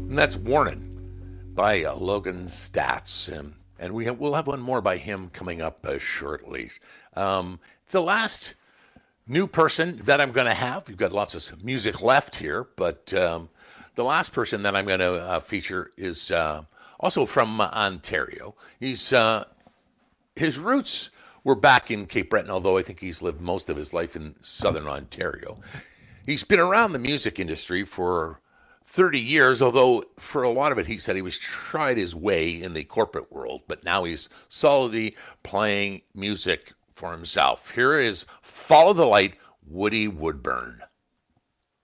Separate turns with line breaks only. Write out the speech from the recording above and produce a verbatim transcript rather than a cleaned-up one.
And that's Warning by uh, Logan Stats. And, and we have, we'll have one more by him coming up uh, shortly. Um, the last new person that I'm going to have, we've got lots of music left here, but um, the last person that I'm going to uh, feature is uh, also from uh, Ontario. He's uh, his roots were back in Cape Breton, although I think he's lived most of his life in southern Ontario. He's been around the music industry for thirty years, although for a lot of it he said he was tried his way in the corporate world, but now he's solidly playing music for himself. Here is Follow the Light, Woody Woodburn.